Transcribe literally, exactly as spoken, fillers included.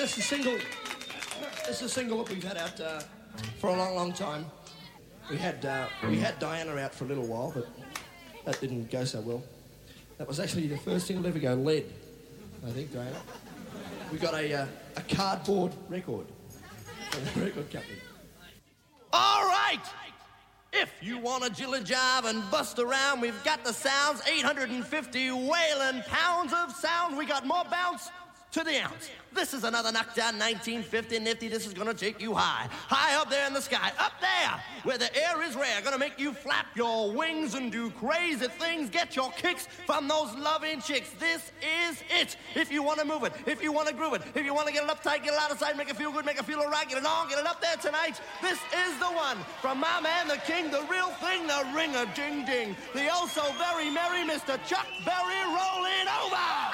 this is a single. This is a single that we've had out uh, for a long, long time. We had uh, we had Diana out for a little while, but that didn't go so well. That was actually the first single to ever go lead, I think, Diana. We got a uh, a cardboard record from the record company. All right! If you want to jill-a-jive and bust around, we've got the sounds, eight hundred fifty whaling pounds of sound. We got more bounce to the ounce. This is another knockdown nineteen fifty nifty. This is gonna take you high, high up there in the sky, up there where the air is rare. Gonna make you flap your wings and do crazy things. Get your kicks from those loving chicks. This is it. If you wanna move it, if you wanna groove it, if you wanna get it uptight, get it out of sight, make it feel good, make it feel alright, get it on, get it up there tonight. This is the one from my man, the king, the real thing, the ring-a-ding-ding, the oh so very merry Mister Chuck Berry rolling over.